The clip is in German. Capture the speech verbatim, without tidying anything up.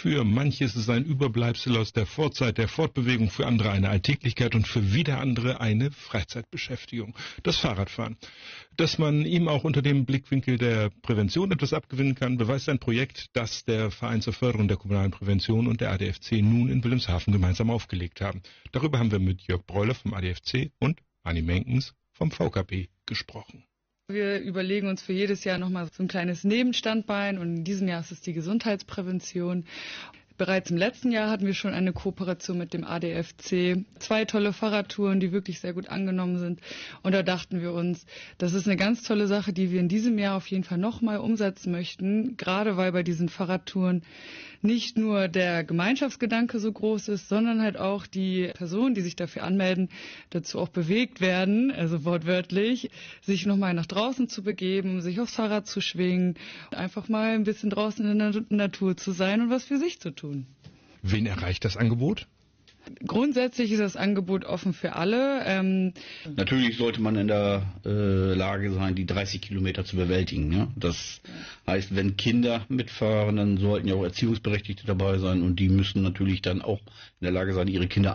Für manche ist es ein Überbleibsel aus der Vorzeit der Fortbewegung, für andere eine Alltäglichkeit und für wieder andere eine Freizeitbeschäftigung. Das Fahrradfahren. Dass man ihm auch unter dem Blickwinkel der Prävention etwas abgewinnen kann, beweist ein Projekt, das der Verein zur Förderung der kommunalen Prävention und der A D F C nun in Wilhelmshaven gemeinsam aufgelegt haben. Darüber haben wir mit Jörg Breuler vom A D F C und Anni Menkens vom V K B gesprochen. Wir überlegen uns für jedes Jahr nochmal so ein kleines Nebenstandbein und in diesem Jahr ist es die Gesundheitsprävention. Bereits im letzten Jahr hatten wir schon eine Kooperation mit dem A D F C. Zwei tolle Fahrradtouren, die wirklich sehr gut angenommen sind. Und da dachten wir uns, das ist eine ganz tolle Sache, die wir in diesem Jahr auf jeden Fall nochmal umsetzen möchten. Gerade weil bei diesen Fahrradtouren nicht nur der Gemeinschaftsgedanke so groß ist, sondern halt auch die Personen, die sich dafür anmelden, dazu auch bewegt werden, also wortwörtlich, sich nochmal nach draußen zu begeben, sich aufs Fahrrad zu schwingen, einfach mal ein bisschen draußen in der Natur zu sein und was für sich zu tun. Wen erreicht das Angebot? Grundsätzlich ist das Angebot offen für alle. Ähm Natürlich sollte man in der äh, Lage sein, die dreißig Kilometer zu bewältigen. Ja? Das heißt, wenn Kinder mitfahren, dann sollten ja auch Erziehungsberechtigte dabei sein und die müssen natürlich dann auch in der Lage sein, ihre Kinder